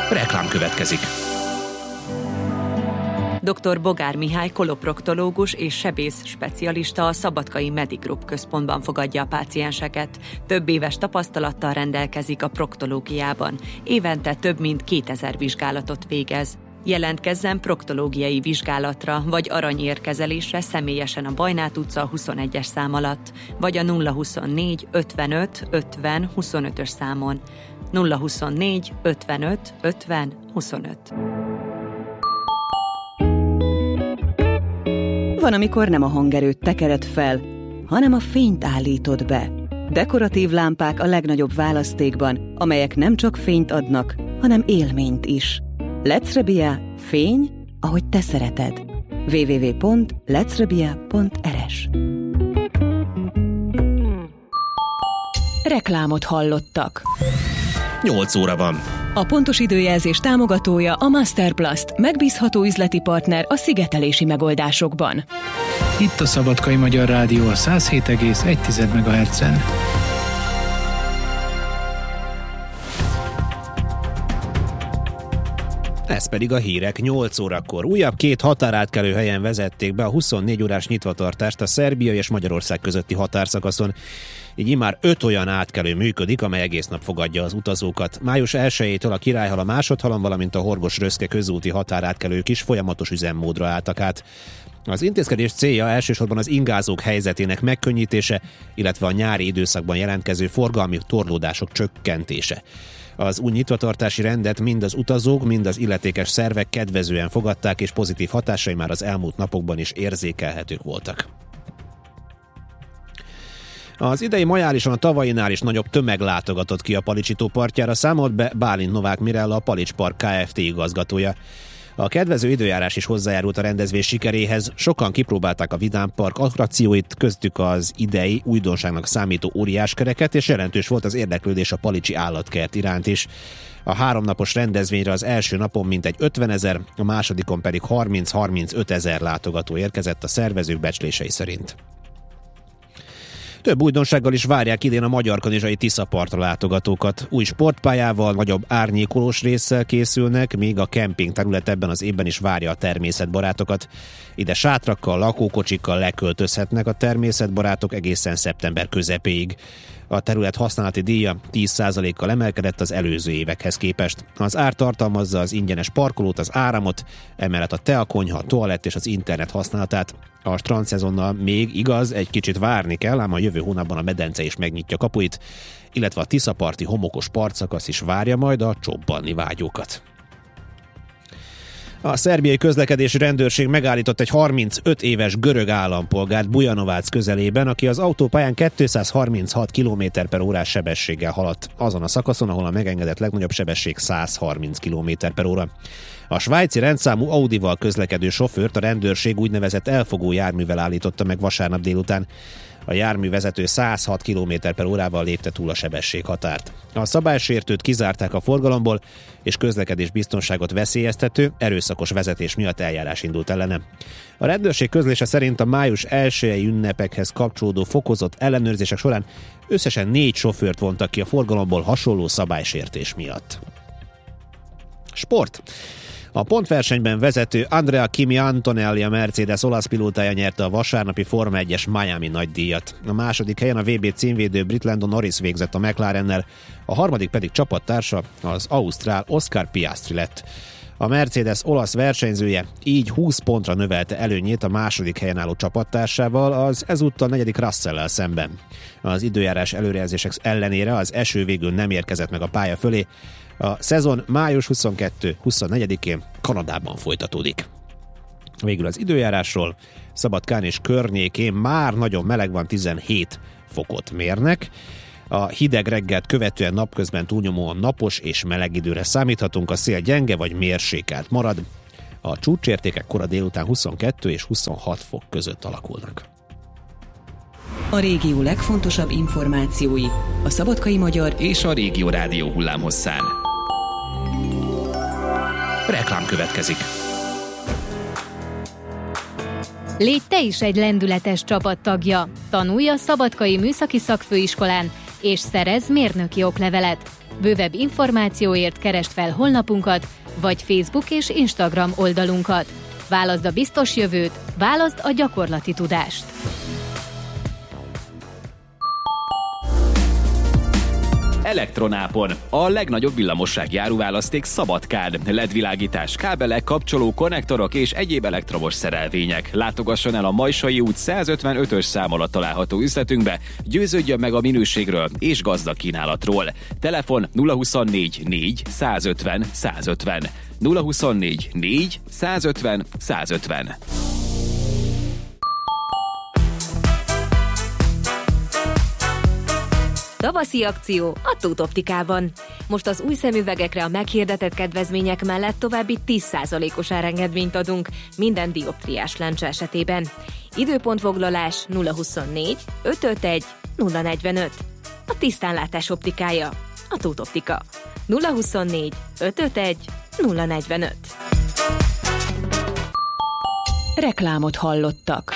Reklám következik. Dr. Bogár Mihály koloproktológus és sebész specialista a Szabadkai Medigroup központban fogadja a pácienseket. Több éves tapasztalattal rendelkezik a proktológiában. Évente több mint 2000 vizsgálatot végez. Jelentkezzen proktológiai vizsgálatra vagy aranyérkezelésre személyesen a Bajnát utca 21-es szám alatt, vagy a 024 55 50 25-ös számon. 024 55 50 25. Van, amikor nem a hangerőt tekered fel, hanem a fényt állítod be. Dekoratív lámpák a legnagyobb választékban, amelyek nem csak fényt adnak, hanem élményt is. Lecrebia, fény, ahogy te szereted. www.lecrebia.rs. Reklámot hallottak. 8 óra van. A pontos időjelzés támogatója a Masterplast, megbízható üzleti partner a szigetelési megoldásokban. Itt a Szabadkai Magyar Rádió a 107,1 MHz-en. Ez pedig a hírek 8 órakor. Újabb 2 határátkelő helyen vezették be a 24 órás nyitvatartást a Szerbia és Magyarország közötti határszakaszon. Így immár 5 olyan átkelő működik, amely egész nap fogadja az utazókat. Május 1-től a Királyhal, a Másodhalon, valamint a Horgos-Röszke közúti határátkelők is folyamatos üzemmódra álltak át. Az intézkedés célja elsősorban az ingázók helyzetének megkönnyítése, illetve a nyári időszakban jelentkező forgalmi torlódások csökkentése. Az új nyitvatartási rendet mind az utazók, mind az illetékes szervek kedvezően fogadták, és pozitív hatásai már az elmúlt napokban is érzékelhetők voltak. Az idei majálison a tavainál is nagyobb tömeg látogatott ki a Palicsi tó partjára, számolt be Bálint Novák Mirella, a Palics Park Kft. Igazgatója. A kedvező időjárás is hozzájárult a rendezvény sikeréhez. Sokan kipróbálták a Vidám Park attrakcióit, köztük az idei újdonságnak számító óriáskereket, és jelentős volt az érdeklődés a Palicsi állatkert iránt is. A 3 napos rendezvényre az első napon mintegy 50 000, a másodikon pedig 30-35 000 látogató érkezett a szervezők becslései szerint. Több újdonsággal is várják idén a Magyarkanizsai Tiszapartra látogatókat. Új sportpályával, nagyobb árnyékolós résszel készülnek, míg a kemping terület ebben az évben is várja a természetbarátokat. Ide sátrakkal, lakókocsikkal leköltözhetnek a természetbarátok egészen szeptember közepéig. A terület használati díja 10%-kal emelkedett az előző évekhez képest. Az ár tartalmazza az ingyenes parkolót, az áramot, emellett a teakonyha, a toalett és az internet használatát. A strandszezonnal még igaz, egy kicsit várni kell, ám a jövő hónapban a medence is megnyitja kapuit, illetve a tiszaparti homokos partszakasz is várja majd a csobbanni vágyókat. A szerbiai közlekedési rendőrség megállított egy 35 éves görög állampolgárt Bujanovac közelében, aki az autópályán 236 km/h sebességgel haladt, azon a szakaszon, ahol a megengedett legnagyobb sebesség 130 km/h. A svájci rendszámú Audival közlekedő sofőrt a rendőrség úgynevezett elfogó járművel állította meg vasárnap délután. A járművezető 106 km/h lépte túl a sebességhatárt. A szabálysértőt kizárták a forgalomból, és közlekedésbiztonságot veszélyeztető, erőszakos vezetés miatt eljárás indult ellene. A rendőrség közlése szerint a május 1-i ünnepekhez kapcsolódó fokozott ellenőrzések során összesen 4 sofőrt vontak ki a forgalomból hasonló szabálysértés miatt. Sport. A pontversenyben vezető Andrea Kimi Antonelli, a Mercedes olasz pilótája nyerte a vasárnapi Forma 1-es Miami nagydíjat. A második helyen a VB címvédő brit Lando Norris végzett a McLarennel, a harmadik pedig csapattársa az ausztrál Oscar Piastri lett. A Mercedes olasz versenyzője így 20 pontra növelte előnyét a második helyen álló csapattársával, az ezúttal negyedik Russell-lel szemben. Az időjárás előrejelzések ellenére az eső végül nem érkezett meg a pálya fölé. A szezon május 22-24-én Kanadában folytatódik. Végül az időjárásról: Szabadkán és környékén már nagyon meleg van, 17 fokot mérnek. A hideg reggelt követően napközben túlnyomóan napos és meleg időre számíthatunk, a szél gyenge vagy mérsékelt marad. A csúcsértékek kora délután 22 és 26 fok között alakulnak. A régió legfontosabb információi a Szabadkai Magyar és a Régió Rádió hullámhosszán. Reklám következik. Légy te is egy lendületes csapattagja. Tanulj a Szabadkai Műszaki Szakfőiskolán, és szerezz mérnöki oklevelet. Bővebb információért keresd fel honlapunkat, vagy Facebook és Instagram oldalunkat. Válaszd a biztos jövőt, válaszd a gyakorlati tudást! Elektronápon. A legnagyobb villamossági áruválaszték Szabadkán. LED-világítás, kábelek, kapcsoló, konnektorok és egyéb elektromos szerelvények. Látogasson el a Majsai út 155-ös szám alatt található üzletünkbe, győződjön meg a minőségről és gazdag kínálatról. Telefon 024 4 150 150. 024 4 150 150. Tavaszi akció a Tóth Optikában. Most az új szemüvegekre a meghirdetett kedvezmények mellett további 10%-os árengedményt adunk minden dioptriás lencse esetében. Időpontfoglalás 024 551 045. A tisztánlátás optikája a Tóth Optika. 024 551 045. Reklámot hallottak.